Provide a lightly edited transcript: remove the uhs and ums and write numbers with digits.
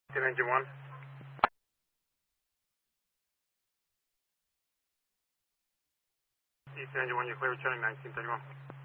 Engine 1. Eastern Engine 1, you're clear returning 1931.